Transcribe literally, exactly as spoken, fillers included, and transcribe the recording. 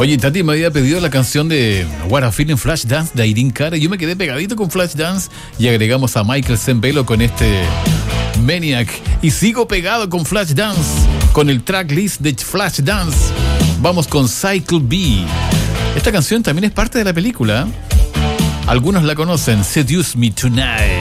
Oye, Tati me había pedido la canción de What a Feeling Flashdance de Irene Cara. Yo me quedé pegadito con Flashdance y agregamos a Michael Zembelo con este Maniac. Y sigo pegado con Flashdance, con el tracklist de Flashdance. Vamos con Cycle B. Esta canción también es parte de la película. Algunos la conocen, Seduce Me Tonight.